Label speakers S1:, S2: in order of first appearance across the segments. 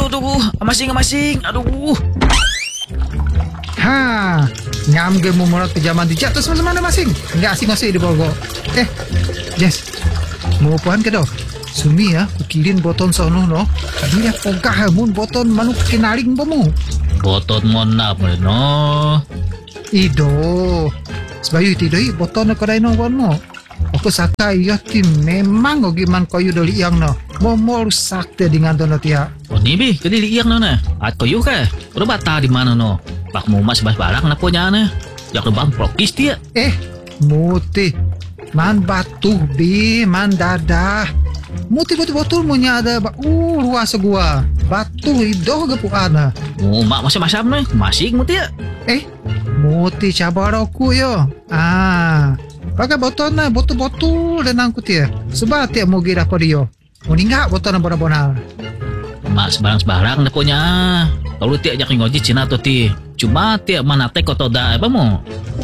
S1: Aduh. Amasing. Aduh.
S2: Ha, ngam ge murat ke zaman dijak tu sama-sama masing. Enggak asing-asing di bawah. Jess. Mau puan ke do? Sumi ya, kukilin boton sono no. Dia pogah mun boton manuk kinaling bomu.
S1: Boton mon apa no?
S2: Ido. Sebayu tidoi boton ko dai no bonmo. Aku saka iya ti memang ogi man koyu doli yang no. Momo rusak te dengan dono tia.
S1: Oh ni bi, kedi liang no na. At koyu ka. Udah bata di mana no? Pak mau mas barang na punya na. Jak bang prokis dia.
S2: Muti. Man batu bi, man dadah. Muti betul-betul punya ada ruas gua. Batu ido ge puana.
S1: Oh mak masam na. Masih muti ya.
S2: Muti cabar aku yo. Pakai botol na botol dan angkut ya. Sebab tiap mau gira ko dia. Meninggal botol na bona-bona.
S1: Mak sebarang na punya. Kalau tiap jak ngoji Cina tu ti. Cuma tiap mana tek ko da apa mo.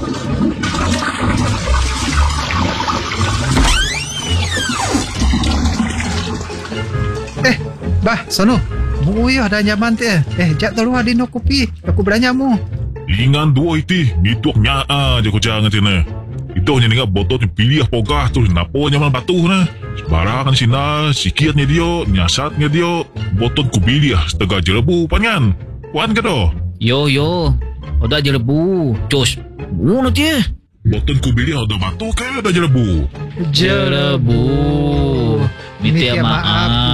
S2: Bah, sono. Muyo ada nyaman teh. Jak telu ada no kopi. Aku beranyamu.
S3: Ingan dua iti, mituk nyaa je ko jangan tina. Itu hanya ningat botol yang pilih pogah tu napo nyaman batu na. Sebarangan sina, sikitnya dia, nyasatnya dia, botol ku pilih setengah jelebu pangan. Puan ke do?
S1: Yo, udah jelebu. Cus, bunuh dia.
S3: Botol ku pilih ada batu ke ada jelebu?
S1: Jelebu. Minta maaf